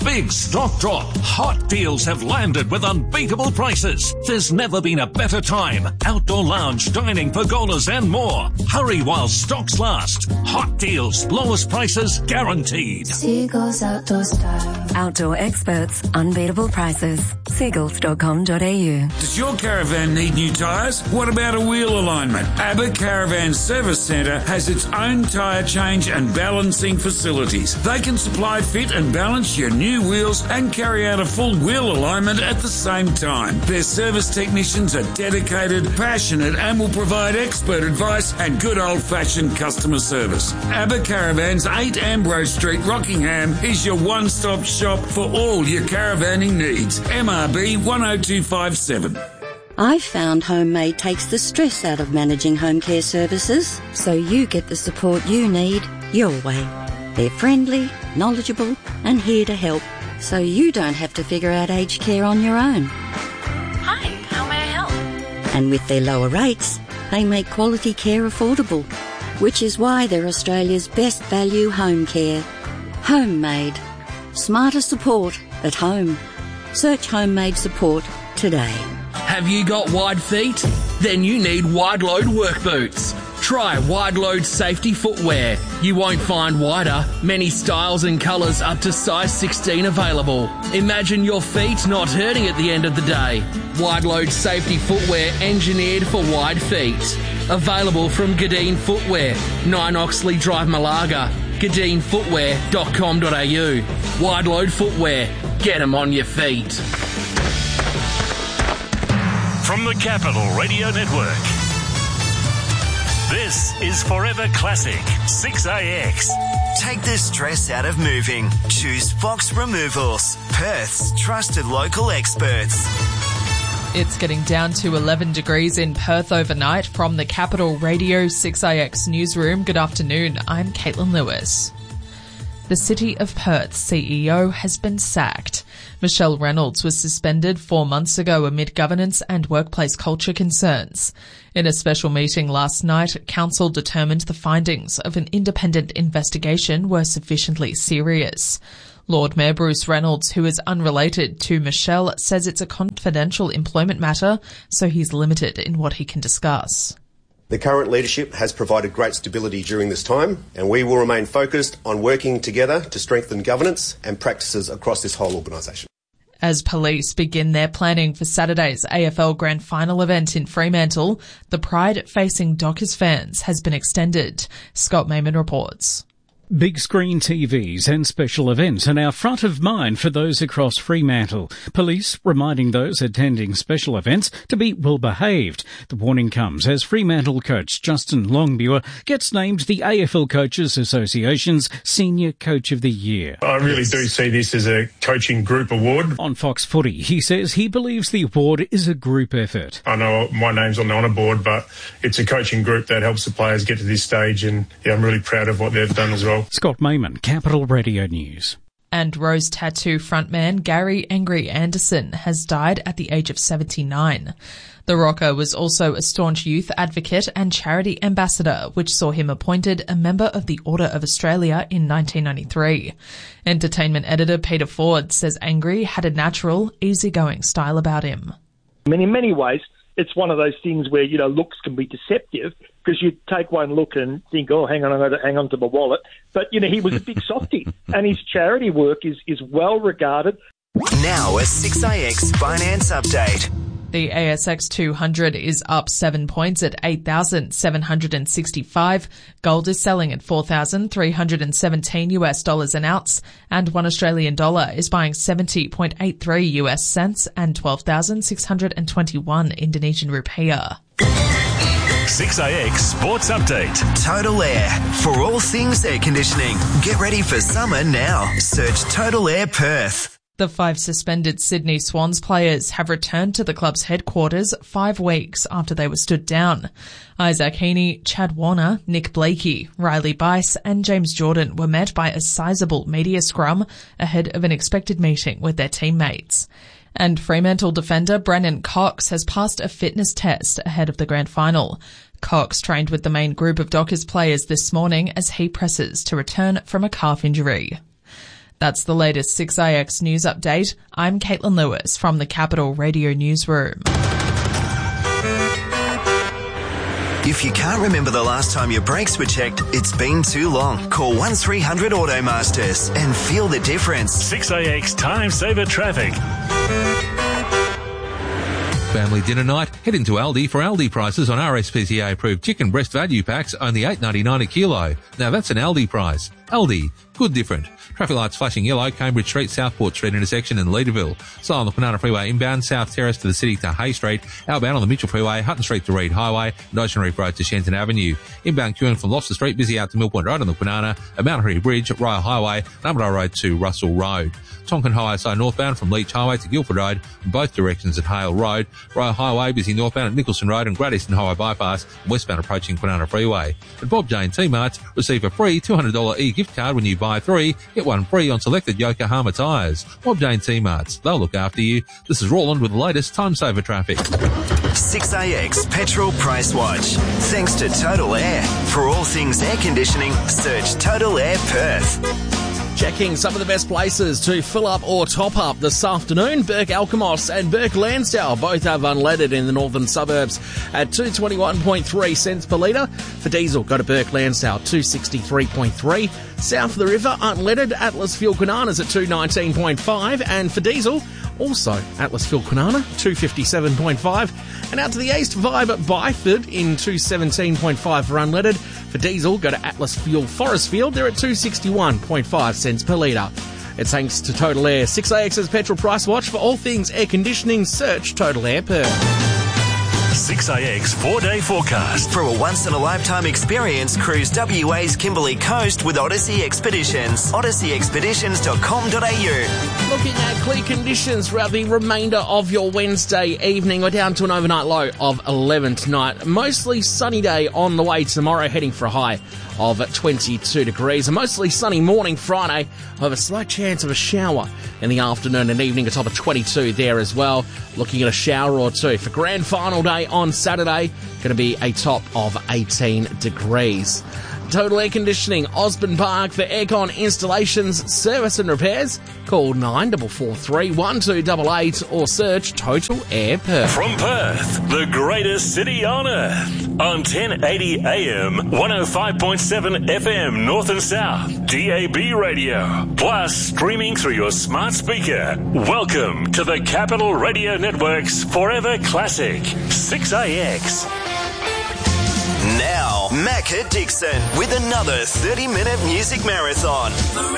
big stock drop. Hot deals have landed with unbeatable prices. There's never been a better time. Outdoor lounge, dining, pergolas and more. Hurry while stocks last. Hot deals, lowest prices guaranteed. Seagulls Outdoor Style. Outdoor experts, unbeatable prices. Seagulls.com.au. Does your caravan need new tyres? What about a wheel alignment? ABBA Caravan Service Centre has its own tyre change and balancing facilities. They can supply, fit and balance your new wheels and carry out a full wheel alignment at the same time. Their service technicians are dedicated, passionate and will provide expert advice and good old-fashioned customer service. ABBA Caravans, 8 Ambrose Street, Rockingham is your one-stop shop for all your caravanning needs. MRB 10257. I've found Homemade takes the stress out of managing home care services, so you get the support you need your way. They're friendly, knowledgeable and here to help, so you don't have to figure out aged care on your own. Hi, how may I help? And with their lower rates, they make quality care affordable, which is why they're Australia's best value home care. Homemade. Smarter support at home. Search Homemade support today. Have you got wide feet? Then you need Wide Load work boots. Try Wide Load safety footwear. You won't find wider, many styles and colours up to size 16 available. Imagine your feet not hurting at the end of the day. Wide Load safety footwear engineered for wide feet. Available from Gadeen Footwear, 9 Oxley Drive, Malaga. GadeenFootwear.com.au. Wide Load Footwear. Get them on your feet. From the Capital Radio Network, this is Forever Classic 6AX. Take the stress out of moving. Choose Fox Removals, Perth's trusted local experts. It's getting down to 11 degrees in Perth overnight. From the Capital Radio 6AX newsroom, good afternoon. I'm Caitlin Lewis. The City of Perth's CEO has been sacked. Michelle Reynolds was suspended 4 months ago amid governance and workplace culture concerns. In a special meeting last night, Council determined the findings of an independent investigation were sufficiently serious. Lord Mayor Bruce Reynolds, who is unrelated to Michelle, says it's a confidential employment matter, so he's limited in what he can discuss. The current leadership has provided great stability during this time, and we will remain focused on working together to strengthen governance and practices across this whole organisation. As police begin their planning for Saturday's AFL Grand Final event in Fremantle, the Pride facing Dockers fans has been extended. Scott Mayman reports. Big screen TVs and special events are now front of mind for those across Fremantle. Police reminding those attending special events to be well behaved. The warning comes as Fremantle coach Justin Longmuir gets named the AFL Coaches Association's Senior Coach of the Year. I really do see this as a coaching group award. On Fox Footy, he says he believes the award is a group effort. I know my name's on the honour board, but it's a coaching group that helps the players get to this stage, and I'm really proud of what they've done as well. Scott Mayman, Capital Radio News. And Rose Tattoo frontman Gary Angry Anderson has died at the age of 79. The rocker was also a staunch youth advocate and charity ambassador, which saw him appointed a member of the Order of Australia in 1993. Entertainment editor Peter Ford says Angry had a natural, easygoing style about him. I mean, in many ways, it's one of those things where, looks can be deceptive, because you take one look and think, oh, hang on, I'm going to hang on to my wallet. But, he was a big softie, and his charity work is well regarded. Now a 6AX Finance Update. The ASX 200 is up 7 points at 8,765. Gold is selling at $4,317 an ounce, and $1 Australian dollar is buying 70.83 US cents and 12,621 Indonesian rupiah. 6AX Sports Update. Total Air. For all things air conditioning. Get ready for summer now. Search Total Air Perth. The 5 suspended Sydney Swans players have returned to the club's headquarters 5 weeks after they were stood down. Isaac Heaney, Chad Warner, Nick Blakey, Riley Bice and James Jordan were met by a sizable media scrum ahead of an expected meeting with their teammates. And Fremantle defender Brennan Cox has passed a fitness test ahead of the grand final. Cox trained with the main group of Dockers players this morning as he presses to return from a calf injury. That's the latest 6IX news update. I'm Caitlin Lewis from the Capital Radio Newsroom. If you can't remember the last time your brakes were checked, it's been too long. Call 1300 Automasters and feel the difference. 6AX Time Saver Traffic. Family dinner night? Head into Aldi for Aldi prices on RSPCA approved chicken breast value packs, only $8.99 a kilo. Now that's an Aldi price. Aldi, good different. Traffic lights flashing yellow, Cambridge Street, Southport Street intersection and Leaderville. Slow on the Kwinana Freeway inbound, South Terrace to the city to Hay Street. Outbound on the Mitchell Freeway, Hutton Street to Reed Highway, and Ocean Reef Road to Shenton Avenue. Inbound queuing from Lobster Street, busy out to Mill Point Road on the Kwinana, a Mount Harry Bridge, Ryle Highway, Numberdale Road to Russell Road. Tonkin Highway side northbound from Leach Highway to Guildford Road, in both directions at Hale Road. Ryle Highway busy northbound at Nicholson Road and Great Eastern Highway bypass, and westbound approaching Kwinana Freeway. At Bob Jane T-Marts, receive a free $200 e-gift card when you buy 3, get 1 free on selected Yokohama tyres. Bob Jane T-Marts, they'll look after you. This is Roland with the latest time saver traffic. 6AX Petrol Price Watch. Thanks to Total Air. For all things air conditioning, search Total Air Perth. Checking some of the best places to fill up or top up this afternoon. Burke Alkimos and Burke Lansdowne both have unleaded in the northern suburbs at 221.3 cents per litre. For diesel, go to Burke Lansdowne 263.3. South of the river, unleaded, Atlas Fuel Kwinana's at 219.5. And for diesel, also Atlas Fuel Kwinana 257.5. And out to the east, Vibe at Byford in 217.5 for unleaded. For diesel, go to Atlas Fuel Forestfield. They're at 261.5 cents per litre. It's thanks to Total Air. 6AX's Petrol Price Watch. For all things air conditioning, search Total Air Perth. 6AX 4-day forecast. For a once-in-a-lifetime experience, cruise WA's Kimberley Coast with Odyssey Expeditions. odysseyexpeditions.com.au. Looking at clear conditions throughout the remainder of your Wednesday evening. We're down to an overnight low of 11 tonight. Mostly sunny day on the way tomorrow, heading for a high of 22 degrees. A mostly sunny morning Friday. However, slight chance of a shower in the afternoon and evening, a top of 22 there as well. Looking at a shower or two. For grand final day on Saturday, going to be a top of 18 degrees. Total Air Conditioning, Osborne Park. For aircon installations, service and repairs, call 9443 1288 or search Total Air Perth. From Perth, the greatest city on earth. On 1080 AM, 105.7 FM North and South, DAB radio. Plus streaming through your smart speaker. Welcome to the Capital Radio Network's Forever Classic, 6AX. Now, Macca Dixon with another 30-minute music marathon.